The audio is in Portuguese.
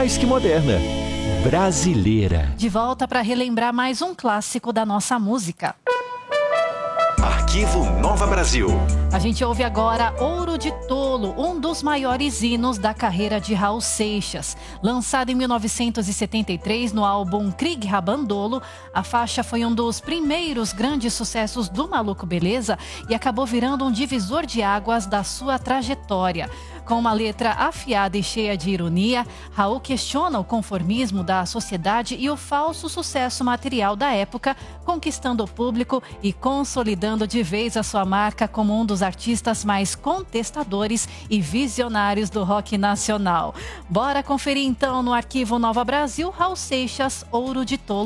mais que moderna, brasileira. De volta para relembrar mais um clássico da nossa música. Arquivo Nova Brasil. A gente ouve agora Ouro de Tolo, um dos maiores hinos da carreira de Raul Seixas. Lançado em 1973 no álbum Krieg Rabandolo, a faixa foi um dos primeiros grandes sucessos do Maluco Beleza e acabou virando um divisor de águas da sua trajetória. Com uma letra afiada e cheia de ironia, Raul questiona o conformismo da sociedade e o falso sucesso material da época, conquistando o público e consolidando de vez a sua marca como um dos artistas mais contestadores e visionários do rock nacional. Bora conferir então no Arquivo Nova Brasil, Raul Seixas, Ouro de Tolo.